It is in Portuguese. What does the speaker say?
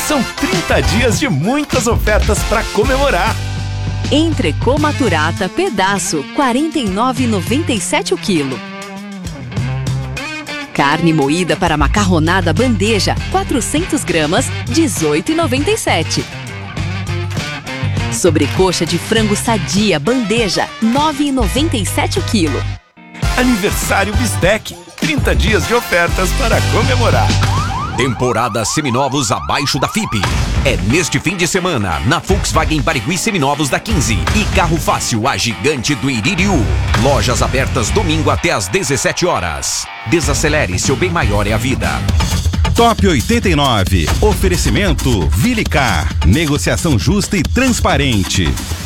São 30 dias de muitas ofertas para comemorar. Entrecô maturata pedaço, R$ 49,97 o quilo. Carne moída para macarronada bandeja, 400 gramas, R$ 18,97. Sobrecoxa de frango sadia bandeja, R$ 9,97 o quilo. Aniversário Bistec, 30 dias de ofertas para comemorar. Temporada Seminovos abaixo da FIPE. É neste fim de semana, na Volkswagen Barigui Seminovos da 15 e Carro Fácil, a gigante do Iririú. Lojas abertas domingo até às 17 horas. Desacelere, seu bem maior é a vida. Top 89. Oferecimento Vilicar. Negociação justa e transparente.